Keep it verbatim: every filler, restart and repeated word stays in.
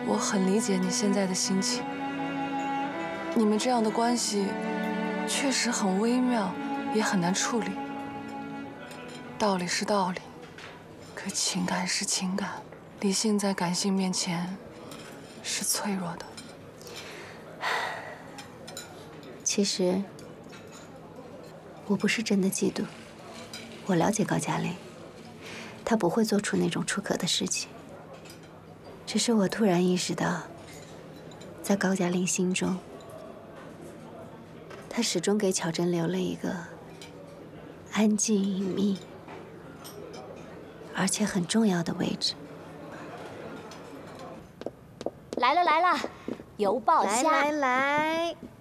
我很理解你现在的心情。你们这样的关系确实很微妙，也很难处理。道理是道理，可情感是情感，理性在感性面前是脆弱的。 其实，我不是真的嫉妒。我了解高佳玲，她不会做出那种出格的事情。只是我突然意识到，在高佳玲心中，她始终给巧珍留了一个安静隐秘而且很重要的位置。 来了来了，油爆虾！ 来来来，